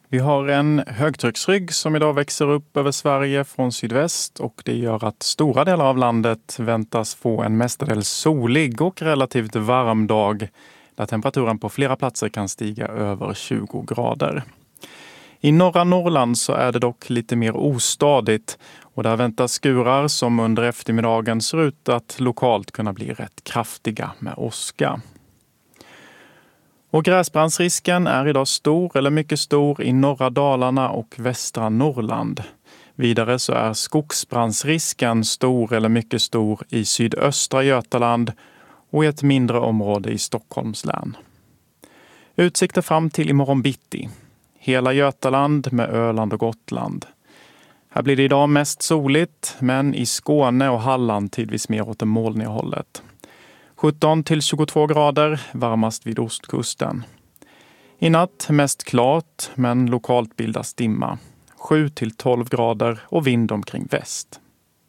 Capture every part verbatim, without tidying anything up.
Vi har en högtrycksrygg som idag växer upp över Sverige från sydväst och det gör att stora delar av landet väntas få en mestadels solig och relativt varm dag där temperaturen på flera platser kan stiga över tjugo grader. I norra Norrland så är det dock lite mer ostadigt och där väntas skurar som under eftermiddagen ser ut att lokalt kunna bli rätt kraftiga med åska. Och gräsbrandsrisken är idag stor eller mycket stor i norra Dalarna och västra Norrland. Vidare så är skogsbrandsrisken stor eller mycket stor i sydöstra Götaland och i ett mindre område i Stockholms län. Utsikter fram till imorgon bitti. Hela Götaland med Öland och Gotland. Här blir det idag mest soligt, men i Skåne och Halland tidvis mer åt det molniga hållet. sjutton till tjugotvå grader, varmast vid ostkusten. I natt mest klart, men lokalt bildas dimma. sju till tolv grader och vind omkring väst.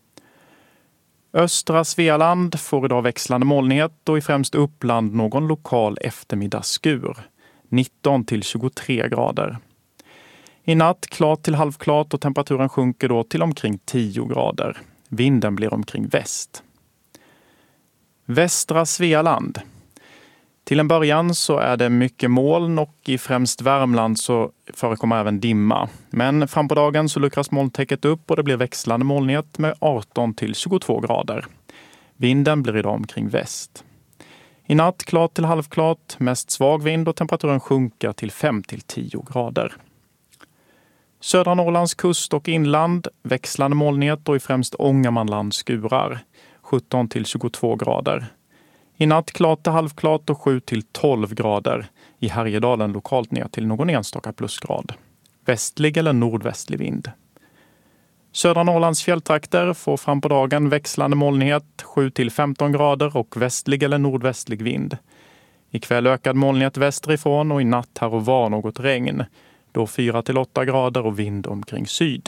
Östra Svealand får idag växlande molnighet och i främst Uppland någon lokal eftermiddagsskur. nitton till tjugotre grader. I natt klart till halvklart och temperaturen sjunker då till omkring tio grader. Vinden blir omkring väst. Västra Svealand. Till en början så är det mycket moln och i främst Värmland så förekommer även dimma. Men fram på dagen så luckras molntäcket upp och det blir växlande molnighet med arton till tjugotvå grader. Vinden blir idag omkring väst. I natt klart till halvklart, mest svag vind och temperaturen sjunker till fem till tio grader. Södra Norrlands kust och inland, växlande molnighet och i främst Ångermanland skurar. sjutton till tjugotvå grader. I natt klart till halvklart och sju till tolv grader. I Härjedalen lokalt ner till någon enstaka plusgrad. Västlig eller nordvästlig vind. Södra Norrlands fjälltrakter får fram på dagen växlande molnighet sju till femton grader och västlig eller nordvästlig vind. Ikväll ökad molnighet västerifrån och i natt här och var något regn. Då fyra till åtta grader och vind omkring syd.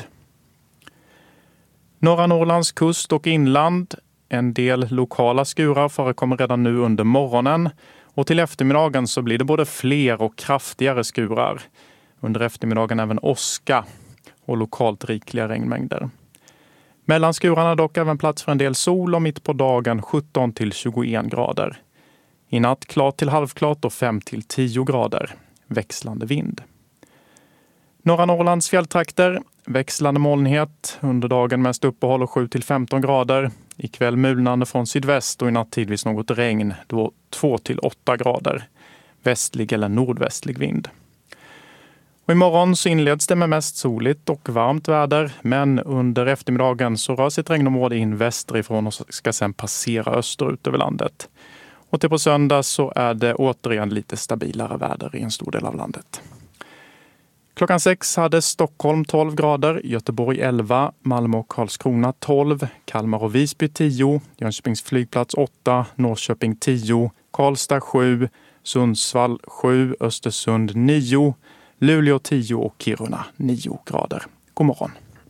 Norra Norrlands kust och inland. En del lokala skurar förekommer redan nu under morgonen och till eftermiddagen så blir det både fler och kraftigare skurar. Under eftermiddagen även åska och lokalt rikliga regnmängder. Mellan skurarna dock även plats för en del sol och mitt på dagen sjutton till tjugoen grader. I natt klart till halvklart och fem till tio grader. Växlande vind. Norra Norrlands fjälltrakter, växlande molnighet, under dagen mest uppehåll och sju till femton grader. Ikväll mulnande från sydväst och i natt tidvis något regn, då två till åtta grader. Västlig eller nordvästlig vind. Och imorgon så inleds det med mest soligt och varmt väder, men under eftermiddagen så rör sig ett regnområde in västerifrån och ska sedan passera österut över landet. Och till på söndag så är det återigen lite stabilare väder i en stor del av landet. Klockan sex hade Stockholm tolv grader, Göteborg elva, Malmö och Karlskrona tolv, Kalmar och Visby tio, Jönköpings flygplats åtta, Norrköping tio, Karlstad sju, Sundsvall sju, Östersund nio, Luleå tio och Kiruna nio grader. God morgon.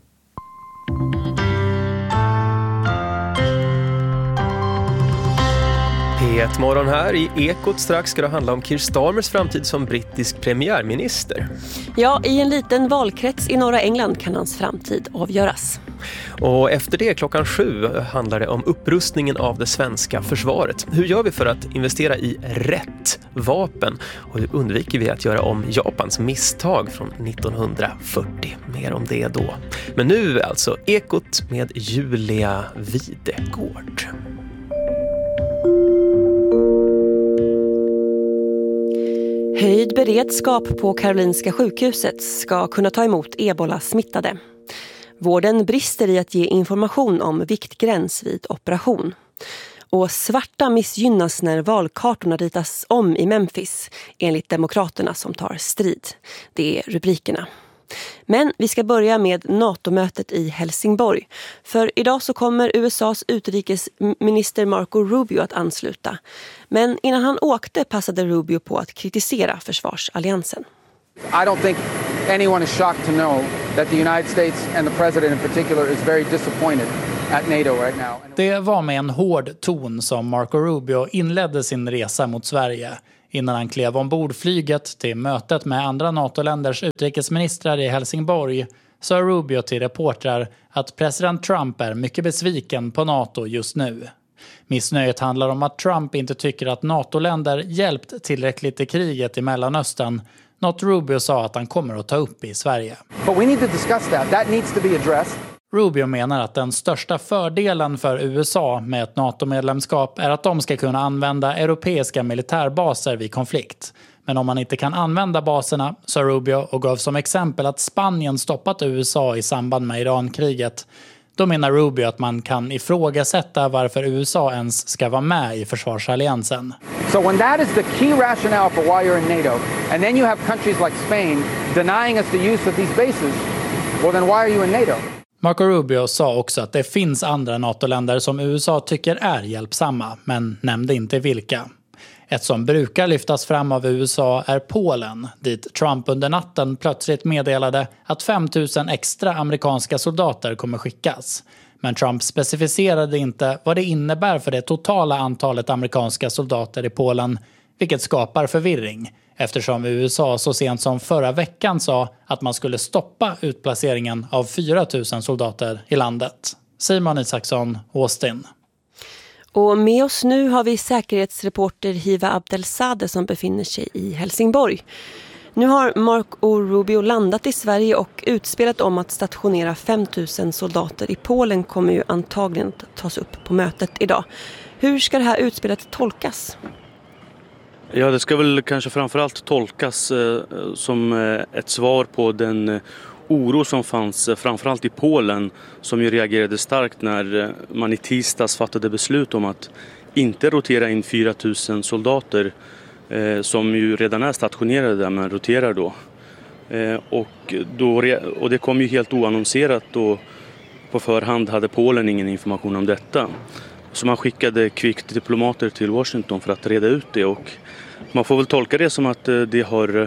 P ett morgon här i Ekot. Strax ska det handla om Keir Starmers framtid som brittisk premiärminister. Ja, i en liten valkrets i norra England kan hans framtid avgöras. Och efter det klockan sju handlar det om upprustningen av det svenska försvaret. Hur gör vi för att investera i rätt vapen? Och hur undviker vi att göra om Japans misstag från nittonhundrafyrtio? Mer om det då. Men nu alltså Ekot med Julia Videgård. Höjd beredskap på Karolinska sjukhuset ska kunna ta emot ebola-smittade. Vården brister i att ge information om viktgräns vid operation. Och svarta missgynnas när valkartorna ritas om i Memphis, enligt demokraterna som tar strid. Det är rubrikerna. Men vi ska börja med NATO-mötet i Helsingborg. För idag så kommer U S A:s utrikesminister Marco Rubio att ansluta. Men innan han åkte passade Rubio på att kritisera försvarsalliansen. I don't think anyone is shocked to know that the United States and the president in particular is very disappointed at NATO right now. Det var med en hård ton som Marco Rubio inledde sin resa mot Sverige. Innan han klev ombord flyget till mötet med andra NATO-länders utrikesministrar i Helsingborg sa Rubio till reportrar att president Trump är mycket besviken på NATO just nu. Missnöjet handlar om att Trump inte tycker att NATO-länder hjälpt tillräckligt i kriget i Mellanöstern, något Rubio sa att han kommer att ta upp i Sverige. But we need to discuss that. That needs to be addressed. Rubio menar att den största fördelen för U S A med ett NATO-medlemskap är att de ska kunna använda europeiska militärbaser vid konflikt. Men om man inte kan använda baserna, sa Rubio och gav som exempel att Spanien stoppat U S A i samband med Irankriget, då menar Rubio att man kan ifrågasätta varför U S A ens ska vara med i försvarsalliansen. So when that is the key rationale for why you're in NATO, and then you have countries like Spain denying us the use of these bases, well then why are you in NATO? Marco Rubio sa också att det finns andra NATO-länder som U S A tycker är hjälpsamma, men nämnde inte vilka. Ett som brukar lyftas fram av U S A är Polen, dit Trump under natten plötsligt meddelade att fem tusen extra amerikanska soldater kommer skickas. Men Trump specificerade inte vad det innebär för det totala antalet amerikanska soldater i Polen, vilket skapar förvirring. Eftersom U S A så sent som förra veckan sa att man skulle stoppa utplaceringen av fyra tusen soldater i landet. Simon Isaksson, Austin. Och med oss nu har vi säkerhetsreporter Hiva Abdelsadeh som befinner sig i Helsingborg. Nu har Marco Rubio landat i Sverige och utspelet om att stationera fem tusen soldater i Polen kommer ju antagligen att tas upp på mötet idag. Hur ska det här utspelet tolkas? Ja, det ska väl kanske framförallt tolkas eh, som eh, ett svar på den eh, oro som fanns eh, framförallt i Polen, som ju reagerade starkt när eh, man i tisdags fattade beslut om att inte rotera in fyra tusen soldater eh, som ju redan är stationerade där, men roterar då. Eh, och, då re- och det kom ju helt oannonserat, och på förhand hade Polen ingen information om detta. Så man skickade kvickt diplomater till Washington för att reda ut det, och man får väl tolka det som att det har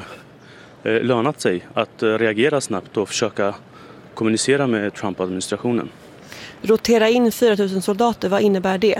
lönat sig att reagera snabbt och försöka kommunicera med Trump-administrationen. Rotera in fyra tusen soldater, vad innebär det?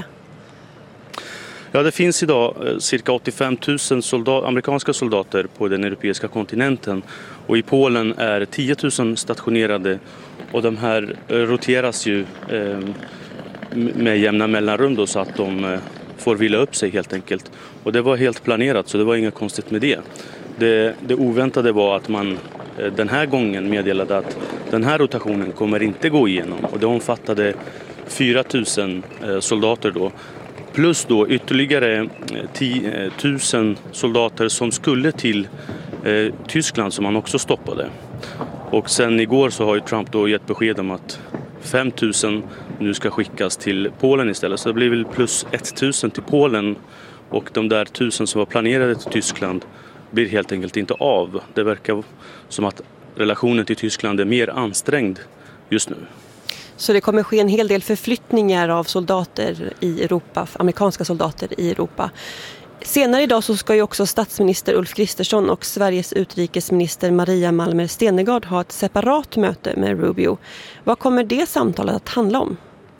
Ja, det finns idag cirka åttiofem tusen soldat, amerikanska soldater på den europeiska kontinenten, och i Polen är tio tusen stationerade, och de här roteras ju eh, med jämna mellanrum då, så att de får vila upp sig helt enkelt. Och det var helt planerat, så det var inget konstigt med det. Det, det oväntade var att man den här gången meddelade att den här rotationen kommer inte gå igenom, och det omfattade fyra tusen soldater då. Plus då ytterligare tio tusen soldater som skulle till eh, Tyskland, som man också stoppade. Och sen igår så har ju Trump då gett besked om att fem tusen nu ska skickas till Polen istället. Så det blir väl plus tusen till Polen, och de där tusen som var planerade till Tyskland blir helt enkelt inte av. Det verkar som att relationen till Tyskland är mer ansträngd just nu. Så det kommer ske en hel del förflyttningar av soldater i Europa, amerikanska soldater i Europa. Senare idag så ska ju också statsminister Ulf Kristersson och Sveriges utrikesminister Maria Malmer Stenergard ha ett separat möte med Rubio. Vad kommer det samtalet att handla om?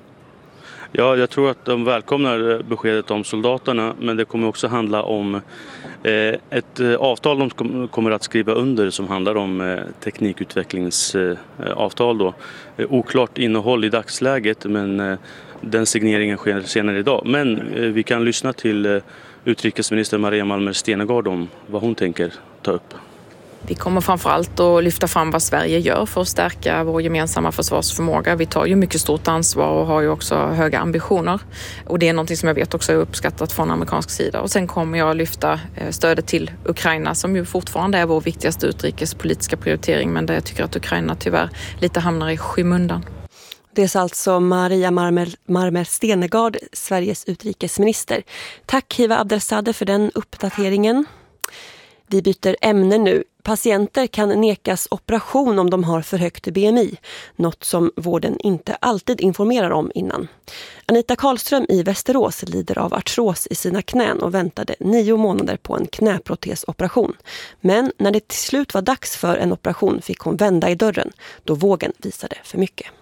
Ja, jag tror att de välkomnar beskedet om soldaterna, men det kommer också handla om eh, ett avtal de kommer att skriva under som handlar om eh, teknikutvecklingsavtal då. Eh, oklart innehåll i dagsläget, men eh, den signeringen sker senare idag. Men eh, vi kan lyssna till eh, utrikesminister Maria Malmer Stenergard om vad hon tänker ta upp. Vi kommer framförallt att lyfta fram vad Sverige gör för att stärka vår gemensamma försvarsförmåga. Vi tar ju mycket stort ansvar och har ju också höga ambitioner. Och det är något som jag vet också är uppskattat från amerikansk sida. Och sen kommer jag att lyfta stödet till Ukraina, som ju fortfarande är vår viktigaste utrikespolitiska prioritering, men där jag tycker att Ukraina tyvärr lite hamnar i skymundan. Det är alltså Maria Malmer, Malmer Stenergard, Sveriges utrikesminister. Tack Hiva Abdelsadeh för den uppdateringen. Vi byter ämne nu. Patienter kan nekas operation om de har för högt B M I, något som vården inte alltid informerar om innan. Anita Karlström i Västerås lider av artros i sina knän och väntade nio månader på en knäprotesoperation. Men när det till slut var dags för en operation fick hon vända i dörren, då vågen visade för mycket.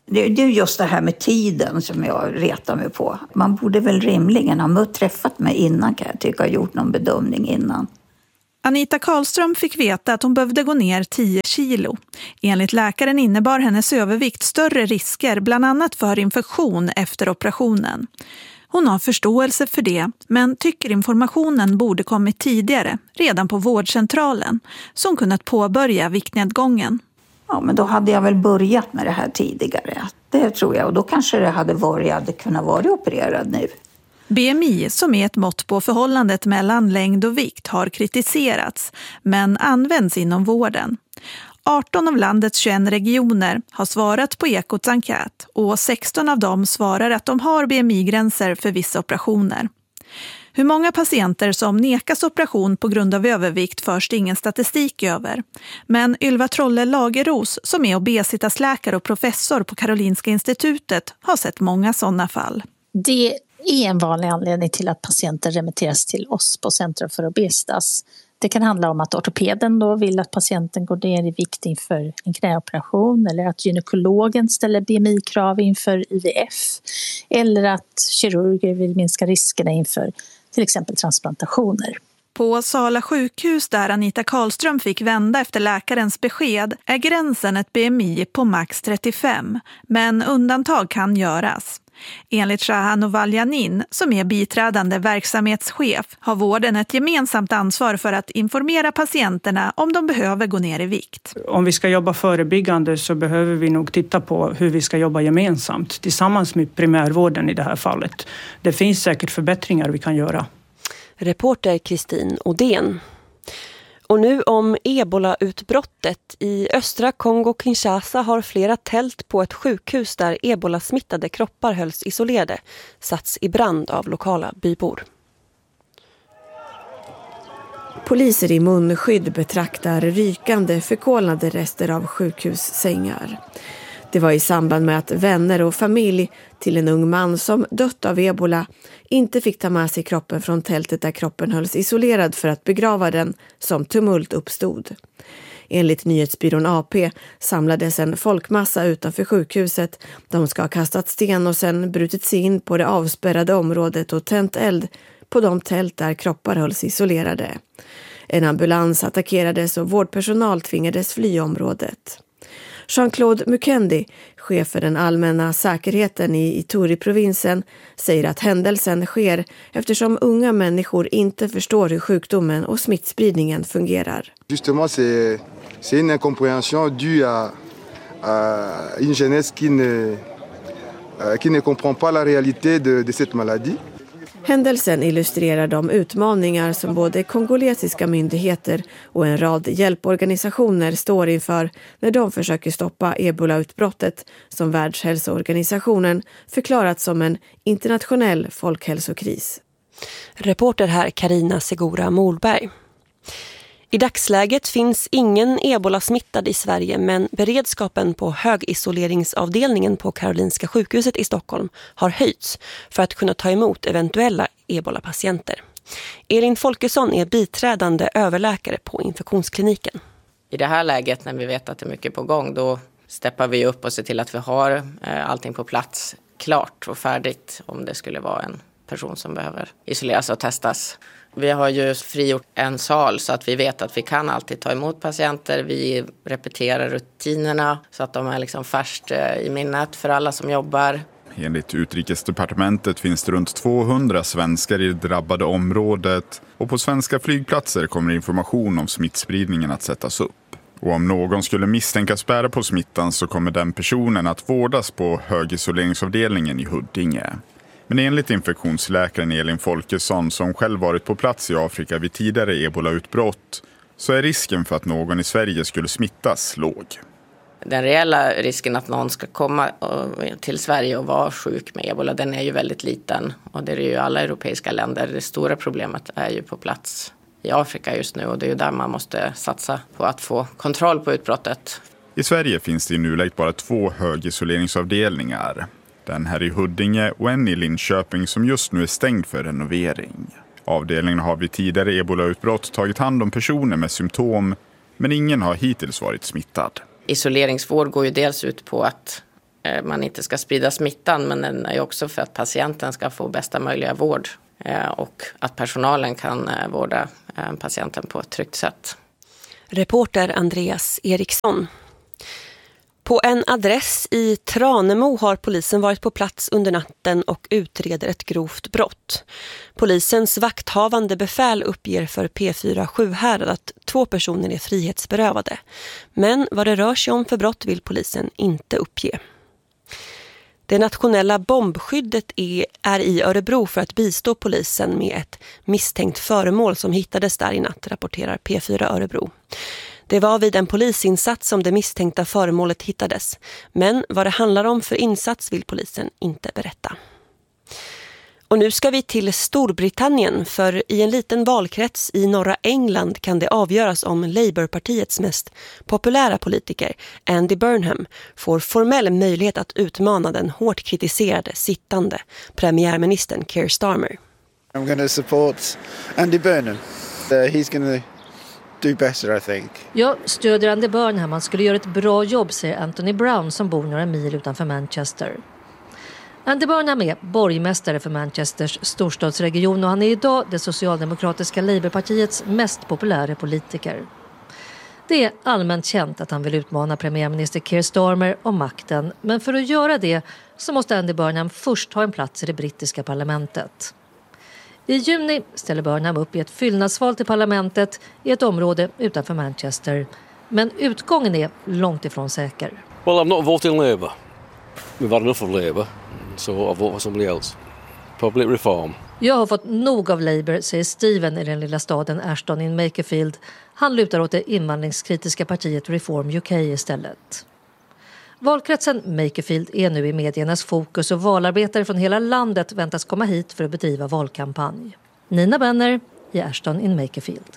Det, det är just det här med tiden som jag retar mig på. Man borde väl rimligen ha mött, träffat mig innan, kan jag tycka, och gjort någon bedömning innan. Anita Karlström fick veta att hon behövde gå ner tio kilo. Enligt läkaren innebar hennes övervikt större risker, bland annat för infektion efter operationen. Hon har förståelse för det, men tycker informationen borde kommit tidigare, redan på vårdcentralen, så hon kunnat påbörja viktnedgången. Ja, men då hade jag väl börjat med det här tidigare. Det tror jag, och då kanske det hade varit, jag hade kunnat vara opererad nu. B M I, som är ett mått på förhållandet mellan längd och vikt, har kritiserats, men används inom vården. arton av landets tjugoett regioner har svarat på Ekots enkät och sexton av dem svarar att de har B M I-gränser för vissa operationer. Hur många patienter som nekas operation på grund av övervikt förs det ingen statistik över. Men Ylva Trolle Lageros, som är obesitasläkare och professor på Karolinska institutet, har sett många sådana fall. Det är en vanlig anledning till att patienter remitteras till oss på Centrum för obesitas. Det kan handla om att ortopeden då vill att patienten går ner i vikt inför en knäoperation, eller att gynekologen ställer B M I-krav inför I V F, eller att kirurger vill minska riskerna inför till exempel transplantationer. På Sala sjukhus, där Anita Karlström fick vända efter läkarens besked, är gränsen ett B M I på max trettiofem, men undantag kan göras. Enligt Shahan Ovaljanin, som är biträdande verksamhetschef, har vården ett gemensamt ansvar för att informera patienterna om de behöver gå ner i vikt. Om vi ska jobba förebyggande så behöver vi nog titta på hur vi ska jobba gemensamt tillsammans med primärvården i det här fallet. Det finns säkert förbättringar vi kan göra. Reporter Kristin Odén. Och nu om Ebola-utbrottet. I östra Kongo-Kinshasa har flera tält på ett sjukhus där Ebola-smittade kroppar hölls isolerade satts i brand av lokala bybor. Poliser i munskydd betraktar rykande, förkolnade rester av sjukhussängar. Det var i samband med att vänner och familj till en ung man som dött av Ebola inte fick ta med sig kroppen från tältet där kroppen hölls isolerad för att begrava den som tumult uppstod. Enligt nyhetsbyrån A P samlades en folkmassa utanför sjukhuset. De ska ha kastat sten och sen brutit sig in på det avspärrade området och tänt eld på de tält där kroppar hölls isolerade. En ambulans attackerades och vårdpersonal tvingades fly området. Jean-Claude Mukendi, chef för den allmänna säkerheten i Ituri-provinsen, säger att händelsen sker eftersom unga människor inte förstår hur sjukdomen och smittspridningen fungerar. Justement, c'est, c'est une incompréhension due à, à une jeunesse qui ne, qui ne comprend pas la réalité de, de cette maladie. Händelsen illustrerar de utmaningar som både kongolesiska myndigheter och en rad hjälporganisationer står inför när de försöker stoppa Ebola-utbrottet som Världshälsoorganisationen förklarat som en internationell folkhälsokris. Reporter här Karina Segura Molberg. I dagsläget finns ingen Ebola-smittad i Sverige, men beredskapen på högisoleringsavdelningen på Karolinska sjukhuset i Stockholm har höjts för att kunna ta emot eventuella Ebola-patienter. Elin Folkesson är biträdande överläkare på infektionskliniken. I det här läget när vi vet att det är mycket på gång, då steppar vi upp och ser till att vi har allting på plats klart och färdigt om det skulle vara en person som behöver isoleras och testas. Vi har ju frigjort en sal så att vi vet att vi kan alltid ta emot patienter. Vi repeterar rutinerna så att de är liksom färskt i minnet för alla som jobbar. Enligt Utrikesdepartementet finns det runt tvåhundra svenskar i det drabbade området och på svenska flygplatser kommer information om smittspridningen att sättas upp. Och om någon skulle misstänkas bära på smittan så kommer den personen att vårdas på högisoleringsavdelningen i Huddinge. Men enligt infektionsläkaren Elin Folkesson, som själv varit på plats i Afrika vid tidigare Ebola-utbrott, så är risken för att någon i Sverige skulle smittas låg. Den reella risken att någon ska komma till Sverige och vara sjuk med Ebola, den är ju väldigt liten. Och det är ju alla europeiska länder. Det stora problemet är ju på plats i Afrika just nu och det är ju där man måste satsa på att få kontroll på utbrottet. I Sverige finns det i nuläget bara två högisoleringsavdelningar. Den här i Huddinge och en i Linköping som just nu är stängd för renovering. Avdelningen har vid tidigare Ebola-utbrott tagit hand om personer med symptom, men ingen har hittills varit smittad. Isoleringsvård går ju dels ut på att man inte ska sprida smittan, men den är också för att patienten ska få bästa möjliga vård och att personalen kan vårda patienten på ett tryggt sätt. Reporter Andreas Eriksson. På en adress i Tranemo har polisen varit på plats under natten och utreder ett grovt brott. Polisens vakthavande befäl uppger för P fyra Sjuhärad att två personer är frihetsberövade. Men vad det rör sig om för brott vill polisen inte uppge. Det nationella bombskyddet är, är i Örebro för att bistå polisen med ett misstänkt föremål som hittades där i natt, rapporterar P fyra Örebro. Det var vid en polisinsats som det misstänkta föremålet hittades. Men vad det handlar om för insats vill polisen inte berätta. Och nu ska vi till Storbritannien, för i en liten valkrets i norra England kan det avgöras om Labourpartiets mest populära politiker, Andy Burnham, får formell möjlighet att utmana den hårt kritiserade sittande premiärministern Keir Starmer. I'm going to support Andy Burnham. Uh, he's going to do better, I think. Jag stödjer Andy Burnham. Han skulle göra ett bra jobb, säger Anthony Brown som bor några mil utanför Manchester. Andy Burnham är borgmästare för Manchesters storstadsregion och han är idag det socialdemokratiska Labourpartiets mest populära politiker. Det är allmänt känt att han vill utmana premiärminister Keir Starmer om makten, men för att göra det så måste Andy Burnham först ha en plats i det brittiska parlamentet. I juni ställer Burnham upp i ett fyllnadsval till parlamentet i ett område utanför Manchester, men utgången är långt ifrån säker. Well, I'm not voting Labour. We've had enough of Labour, so I'll vote for somebody else. Public reform. Jag har fått nog av Labour, säger Steven i den lilla staden Ashton in Makerfield. Han lutar åt det invandringskritiska partiet Reform U K istället. Valkretsen Makerfield är nu i mediernas fokus och valarbetare från hela landet väntas komma hit för att bedriva valkampanj. Nina Benner i Ashton in Makerfield.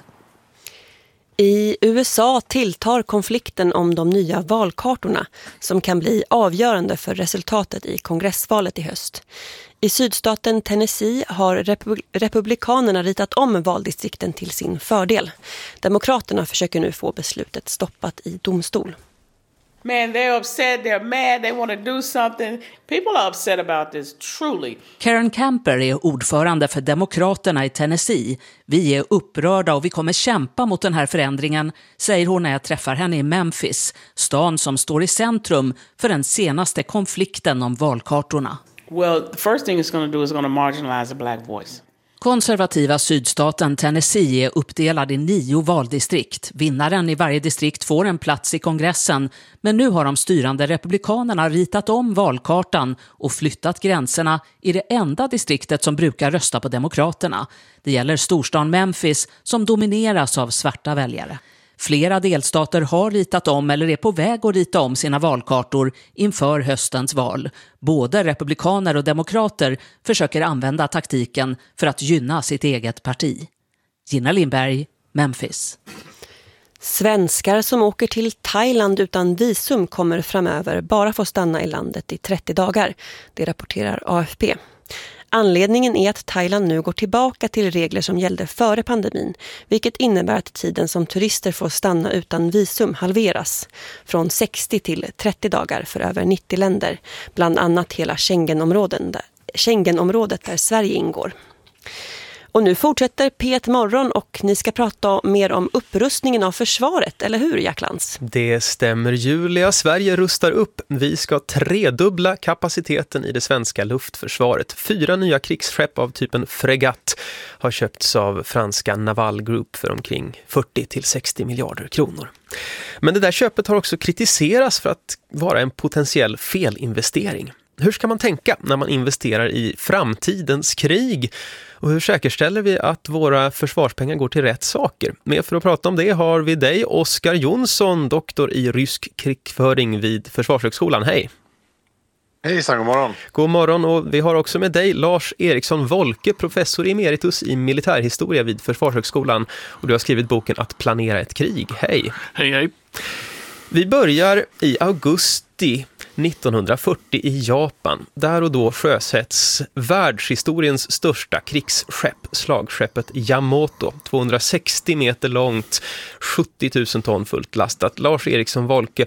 I U S A tilltar konflikten om de nya valkartorna som kan bli avgörande för resultatet i kongressvalet i höst. I sydstaten Tennessee har repub- republikanerna ritat om valdistrikten till sin fördel. Demokraterna försöker nu få beslutet stoppat i domstol. Man, they're upset, they're mad, they want to do something. People are upset about this, truly. Karen Camper är ordförande för Demokraterna i Tennessee. Vi är upprörda och vi kommer kämpa mot den här förändringen, säger hon när jag träffar henne i Memphis, stan som står i centrum för den senaste konflikten om valkartorna. Well, the first thing it's going to do is going to marginalize the black voice. Konservativa sydstaten Tennessee är uppdelad i nio valdistrikt. Vinnaren i varje distrikt får en plats i kongressen, men nu har de styrande republikanerna ritat om valkartan och flyttat gränserna i det enda distriktet som brukar rösta på demokraterna. Det gäller storstan Memphis som domineras av svarta väljare. Flera delstater har ritat om eller är på väg att rita om sina valkartor inför höstens val. Både republikaner och demokrater försöker använda taktiken för att gynna sitt eget parti. Gina Lindberg, Memphis. Svenskar som åker till Thailand utan visum kommer framöver bara få stanna i landet i trettio dagar. Det rapporterar A F P. Anledningen är att Thailand nu går tillbaka till regler som gällde före pandemin, vilket innebär att tiden som turister får stanna utan visum halveras från sextio till trettio dagar för över nittio länder, bland annat hela Schengenområden där, Schengenområdet där Sverige ingår. Och nu fortsätter P ett Morgon och ni ska prata mer om upprustningen av försvaret, eller hur Jack Lantz? Det stämmer Julia, Sverige rustar upp. Vi ska tredubbla kapaciteten i det svenska luftförsvaret. Fyra nya krigsskepp av typen fregatt har köpts av franska Naval Group för omkring fyrtio till sextio miljarder kronor. Men det där köpet har också kritiserats för att vara en potentiell felinvestering. Hur ska man tänka när man investerar i framtidens krig? Och hur säkerställer vi att våra försvarspengar går till rätt saker? Med för att prata om det har vi dig, Oskar Jonsson, doktor i rysk krigföring vid Försvarshögskolan. Hej! Hejsan, god morgon. God morgon, och vi har också med dig Lars Eriksson Wolke, professor emeritus i militärhistoria vid Försvarshögskolan. Och du har skrivit boken Att planera ett krig. Hej! Hej, hej. Vi börjar i augusti nittonhundrafyrtio i Japan. Där och då sjösätts världshistoriens största krigsskepp, slagskeppet Yamato. tvåhundrasextio meter långt, sjuttio tusen ton fullt lastat. Lars Eriksson Wolke,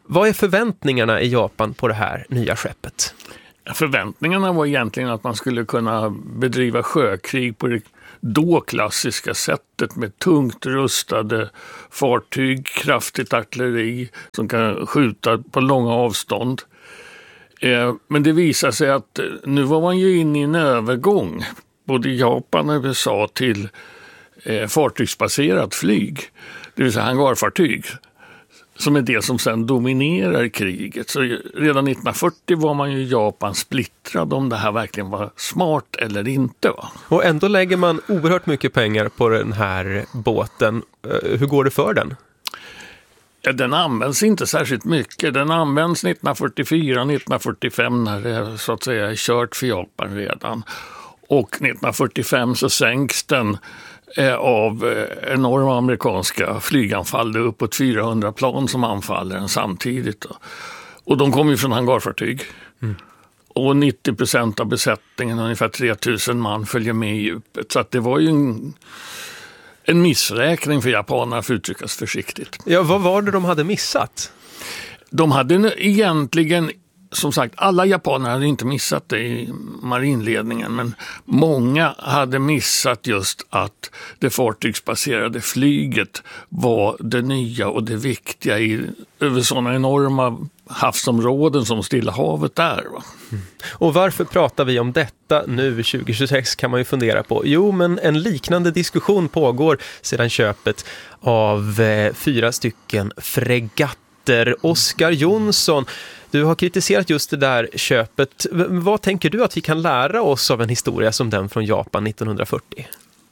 Vad är förväntningarna i Japan på det här nya skeppet? Förväntningarna var egentligen att man skulle kunna bedriva sjökrig på det då klassiska sättet med tungt rustade fartyg, kraftigt artilleri som kan skjuta på långa avstånd. Men det visar sig att nu var man ju inne i en övergång, både Japan och U S A, till fartygsbaserat flyg, det vill säga hangarfartyg, som är det som sedan dominerar kriget. Så redan nittonhundrafyrtio var man ju i Japan splittrad om det här verkligen var smart eller inte. Va? Och ändå lägger man oerhört mycket pengar på den här båten. Hur går det för den? Ja, den används inte särskilt mycket. Den används nittonhundrafyrtiofyra nittonhundrafyrtiofem när det så att säga är kört för Japan redan. Och nittonhundrafyrtiofem så sänks den av enorma amerikanska flyganfall. Det är uppåt fyrahundra plan som anfaller den samtidigt. Och de kommer ju från hangarfartyg. Mm. Och nittio procent av besättningen, ungefär tre tusen man, följer med i djupet. Så att det var ju en, en missräkning för japanerna, för att uttryckas försiktigt. Ja, vad var det de hade missat? De hade egentligen... Som sagt, alla japaner hade inte missat det i marinledningen, men många hade missat just att det fartygsbaserade flyget var det nya och det viktiga i, över sådana enorma havsområden som Stilla havet är. Va? Mm. Och varför pratar vi om detta nu tjugo tjugosex kan man ju fundera på. Jo, men en liknande diskussion pågår sedan köpet av eh, fyra stycken fregatter. Oskar Jonsson, du har kritiserat just det där köpet. Vad tänker du att vi kan lära oss av en historia som den från Japan nittonhundrafyrtio?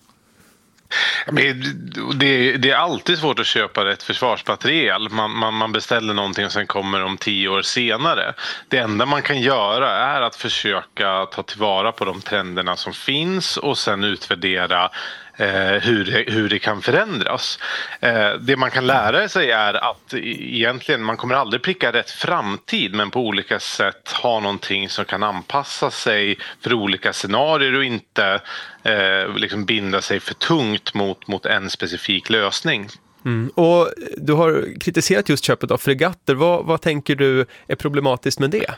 Det, det är alltid svårt att köpa rätt försvarsmateriel. Man, man, man beställer någonting och sen kommer om tio år senare. Det enda man kan göra är att försöka ta tillvara på de trenderna som finns och sen utvärdera Eh, hur, det, hur det kan förändras. Eh, det man kan lära sig är att egentligen man kommer aldrig pricka rätt framtid, men på olika sätt ha någonting som kan anpassa sig för olika scenarier och inte eh, liksom binda sig för tungt mot, mot en specifik lösning. Mm. Och du har kritiserat just köpet av fregatter. Vad, vad tänker du är problematiskt med det?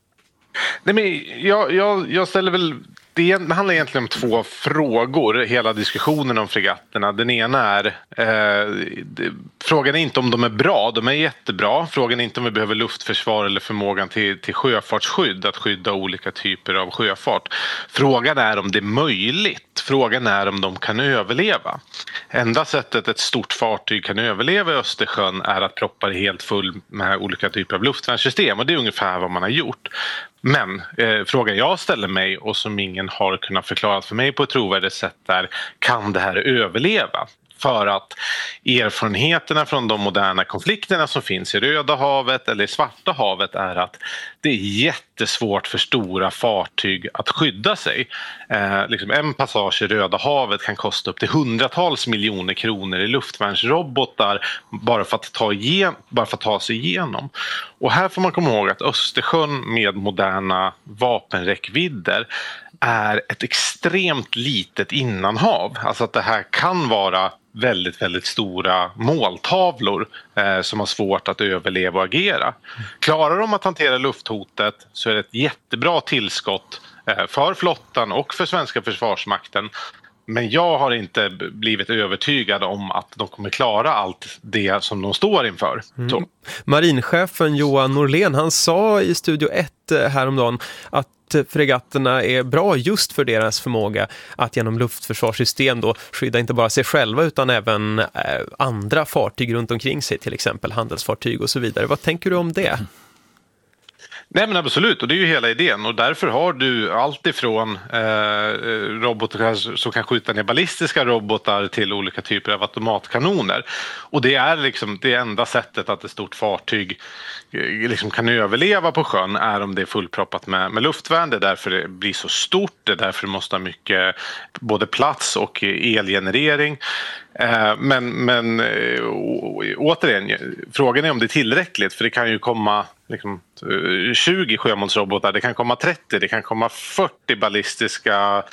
Nej, men jag, jag, jag ställer väl... Det handlar egentligen om två frågor, hela diskussionen om fregatterna. Den ena är, eh, det, frågan är inte om de är bra, de är jättebra. Frågan är inte om vi behöver luftförsvar eller förmågan till, till sjöfartsskydd, att skydda olika typer av sjöfart. Frågan är om det är möjligt, frågan är om de kan överleva. Enda sättet ett stort fartyg kan överleva i Östersjön är att proppa det helt full med olika typer av luftvärnssystem, och det är ungefär vad man har gjort. Men eh, frågan jag ställer mig och som ingen har kunnat förklara för mig på ett trovärdigt sätt är, kan det här överleva? För att erfarenheterna från de moderna konflikterna som finns i Röda havet eller i Svarta havet är att det är jättesvårt för stora fartyg att skydda sig. Eh, liksom en passage i Röda havet kan kosta upp till hundratals miljoner kronor i luftvärnsrobotar bara för att ta, igen, bara för att ta sig igenom. Och här får man komma ihåg att Östersjön med moderna vapenräckvidder är ett extremt litet innanhav. Alltså att det här kan vara väldigt, väldigt stora måltavlor eh, som har svårt att överleva och agera. Klarar de att hantera lufthotet så är det ett jättebra tillskott eh, för flottan och för svenska försvarsmakten. Men jag har inte blivit övertygad om att de kommer klara allt det som de står inför. Mm. Marinchefen Johan Norlén, han sa i Studio ett häromdagen att fregatterna är bra just för deras förmåga att genom luftförsvarssystem då skydda inte bara sig själva utan även eh, andra fartyg runt omkring sig, till exempel handelsfartyg och så vidare. Vad tänker du om det? Nej, men absolut, och det är ju hela idén, och därför har du allt ifrån eh, robotar som kan skjuta ner ballistiska robotar till olika typer av automatkanoner, och det är liksom det enda sättet att ett stort fartyg eh, liksom kan överleva på sjön är om det är fullproppat med, med luftvärn. Det är därför det blir så stort, det är därför det måste ha mycket både plats och elgenerering. Men, men återigen, frågan är om det är tillräckligt, för det kan ju komma liksom, tjugo sjömålsrobotar, det kan komma trettio, det kan komma fyrtio ballistiska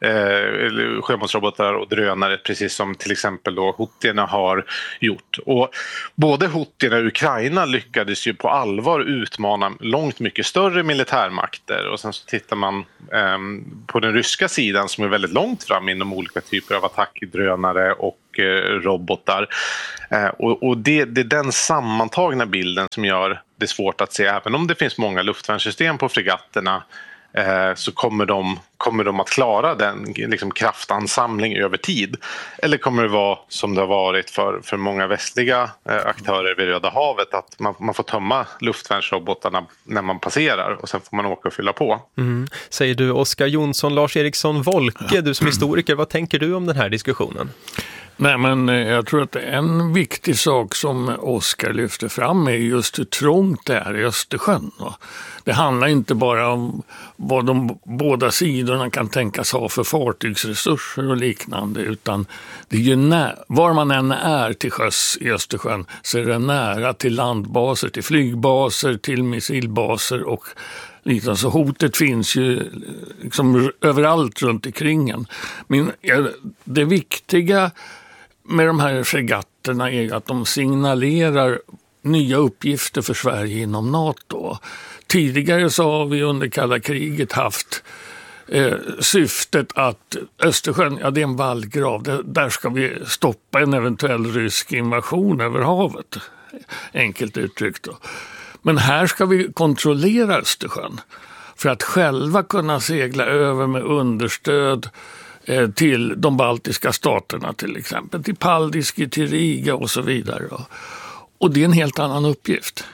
eh, sjömålsrobotar och drönare, precis som till exempel då Houthierna har gjort. Och både Houthierna och Ukraina lyckades ju på allvar utmana långt mycket större militärmakter, och sen så tittar man eh, på den ryska sidan som är väldigt långt fram inom olika typer av attackdrönare och robotar. Och, och det, det är den sammantagna bilden som gör det svårt att se, även om det finns många luftvärnssystem på fregatterna, eh, så kommer de, kommer de att klara den liksom, kraftansamling över tid. Eller kommer det vara som det har varit för, för många västliga eh, aktörer vid Röda havet, att man, man får tömma luftvärnsrobotarna när man passerar och sen får man åka och fylla på. Mm. Säger du Oskar Jonsson, Lars Eriksson Wolke, du som historiker, vad tänker du om den här diskussionen? Nej, men jag tror att en viktig sak som Oskar lyfter fram är just hur trångt det är i Östersjön. Det handlar inte bara om vad de båda sidorna kan tänkas ha för fartygsresurser och liknande, utan det är ju när, var man än är till sjöss i Östersjön så är det nära till landbaser, till flygbaser, till missilbaser och liknande. Så hotet finns ju liksom överallt runt omkring en. Men det viktiga med de här fregatterna är att de signalerar nya uppgifter för Sverige inom NATO. Tidigare så har vi under kalla kriget haft eh, syftet att Östersjön, ja det är en vallgrav, det, där ska vi stoppa en eventuell rysk invasion över havet, enkelt uttryckt då. Men här ska vi kontrollera Östersjön för att själva kunna segla över med understöd till de baltiska staterna till exempel, till Paldiski, till Riga och så vidare. Och det är en helt annan uppgift.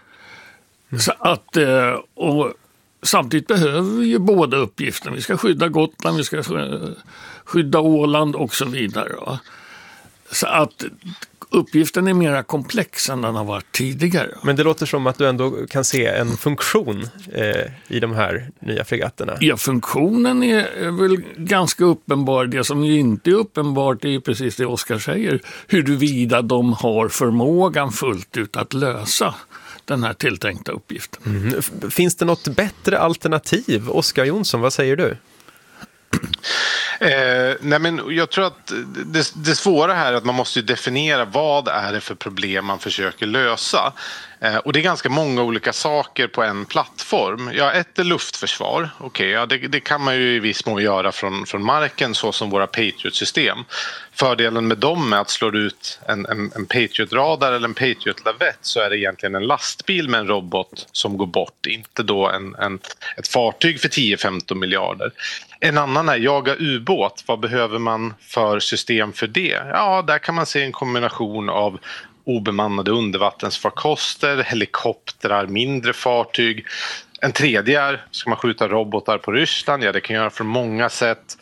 Mm. Så att, och samtidigt behöver vi ju båda uppgifterna. Vi ska skydda Gotland, vi ska skydda Åland och så vidare. Så att uppgiften är mer komplex än den har varit tidigare. Men det låter som att du ändå kan se en funktion eh, i de här nya fregatterna. Ja, funktionen är väl ganska uppenbar. Det som ju inte är uppenbart är precis det Oskar säger. Huruvida de har förmågan fullt ut att lösa den här tilltänkta uppgiften. Mm. Finns det något bättre alternativ? Oskar Jonsson, vad säger du? Eh, nej men jag tror att det, det svåra här är att man måste definiera vad är det för problem man försöker lösa. Eh, och det är ganska många olika saker på en plattform. Ja, ett är luftförsvar. Okej, okay, ja, det, det kan man ju i viss mån göra från, från marken, så som våra Patriot-system. Fördelen med dem är att slå ut en, en, en Patriot-radar eller en Patriot-lavett, så är det egentligen en lastbil med en robot som går bort, inte då en, en, ett fartyg för tio till femton miljarder. En annan är jaga ubåt. Vad behöver man för system för det? Ja, där kan man se en kombination av obemannade undervattensfarkoster, helikoptrar, mindre fartyg. En tredje är, ska man skjuta robotar på Ryssland? Ja, det kan göra från många sätt.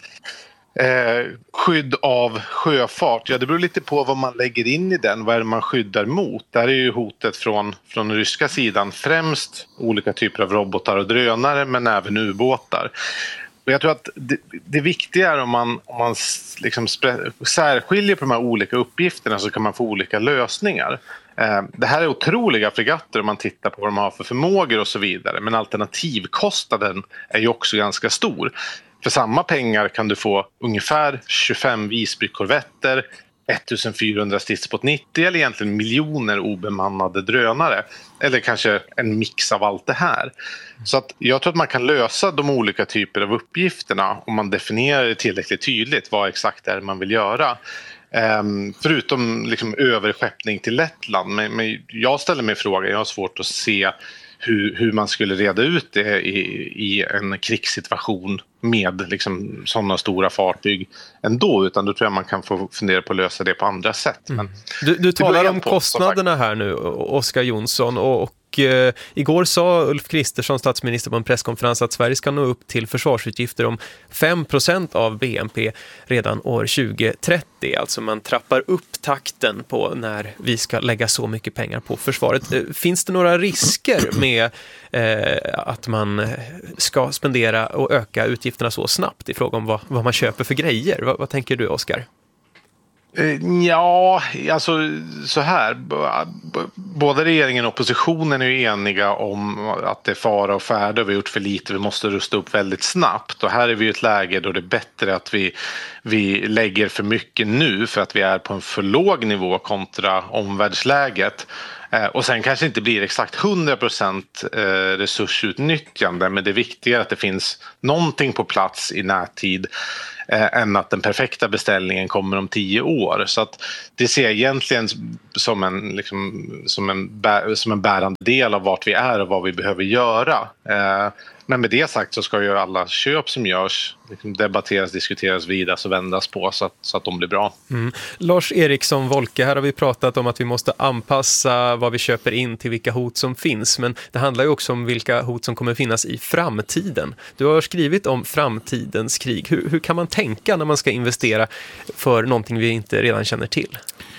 Eh, skydd av sjöfart, ja det beror lite på vad man lägger in i den, vad är det man skyddar mot. Där är ju hotet från, från den ryska sidan främst olika typer av robotar och drönare, men även ubåtar. Och jag tror att det, det viktiga är om man, om man liksom särskiljer på de här olika uppgifterna, så kan man få olika lösningar. Eh, det här är otroliga fregatter om man tittar på vad de har för förmågor och så vidare, men alternativkostnaden är ju också ganska stor. För samma pengar kan du få ungefär tjugofem Visby-korvetter, fjorton stridsbåt nittio eller egentligen miljoner obemannade drönare. Eller kanske en mix av allt det här. Så att jag tror att man kan lösa de olika typer av uppgifterna om man definierar det tillräckligt tydligt vad exakt det är man vill göra. Um, förutom liksom överskeppning till Lettland. Men, men jag ställer mig frågan, jag har svårt att se hur, hur man skulle reda ut det i, i en krigssituation med liksom sådana stora fartyg ändå, utan då tror jag man kan få fundera på att lösa det på andra sätt. Men du du talar om på, kostnaderna här nu, Oskar Jonsson, och, och eh, igår sa Ulf Kristersson, statsminister, på en presskonferens att Sverige ska nå upp till försvarsutgifter om fem procent av B N P redan år tjugo trettio. Alltså man trappar upp takten på när vi ska lägga så mycket pengar på försvaret. Finns det några risker med eh, att man ska spendera och öka utgifterna så snabbt i fråga om vad, vad man köper för grejer? Vad, vad tänker du, Oskar? Ja, alltså så här. Både regeringen och oppositionen är ju eniga om att det är fara och färde. Vi har gjort för lite, vi måste rusta upp väldigt snabbt. Och här är vi i ett läge då det är bättre att vi, vi lägger för mycket nu för att vi är på en för låg nivå kontra omvärldsläget. Och sen kanske inte blir exakt hundra procent resursutnyttjande, men det är viktigare att det finns någonting på plats i närtid än att den perfekta beställningen kommer om tio år. Så att det ser jag egentligen som en, liksom, som en, bär, som en bärande del av vart vi är och vad vi behöver göra. Men med det sagt så ska ju alla köp som görs liksom debatteras, diskuteras, vidas och vändas på så att, så att de blir bra. Mm. Lars Eriksson Wolke, här har vi pratat om att vi måste anpassa vad vi köper in till vilka hot som finns. Men det handlar ju också om vilka hot som kommer finnas i framtiden. Du har skrivit om framtidens krig. Hur, hur kan man tänka när man ska investera för någonting vi inte redan känner till?